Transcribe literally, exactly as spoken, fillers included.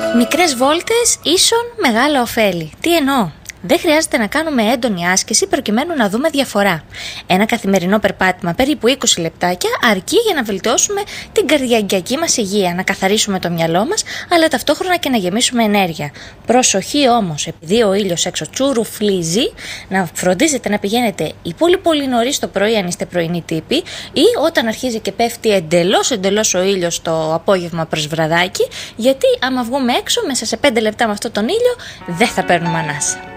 Μικρές βόλτες ίσον μεγάλα ωφέλη. Τι εννοώ? Δεν χρειάζεται να κάνουμε έντονη άσκηση προκειμένου να δούμε διαφορά. Ένα καθημερινό περπάτημα περίπου είκοσι λεπτάκια αρκεί για να βελτιώσουμε την καρδιακή μας υγεία, να καθαρίσουμε το μυαλό μας, αλλά ταυτόχρονα και να γεμίσουμε ενέργεια. Προσοχή όμως, επειδή ο ήλιος έξω τσουρουφλίζει, να φροντίζετε να πηγαίνετε ή πολύ πολύ νωρίς το πρωί αν είστε πρωινοί τύποι, ή όταν αρχίζει και πέφτει εντελώς εντελώς ο ήλιος το απόγευμα προς βραδάκι, γιατί άμα βγούμε έξω μέσα σε πέντε λεπτά με αυτόν τον ήλιο δεν θα παίρνουμε ανάσα.